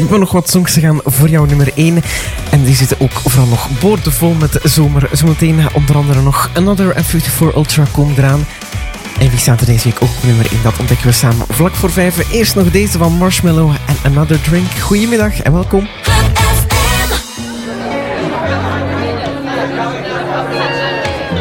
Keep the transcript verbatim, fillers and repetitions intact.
We hebben nog wat songs te gaan voor jouw nummer één. En die zitten ook vooral nog boordevol met zomer. Zometeen onder andere nog Another F vijfenveertig Ultra komt eraan. En wie staat er deze week ook op nummer één? Dat ontdekken we samen vlak voor vijf. Eerst nog deze van Marshmello en Another Drink. Goedemiddag en welkom.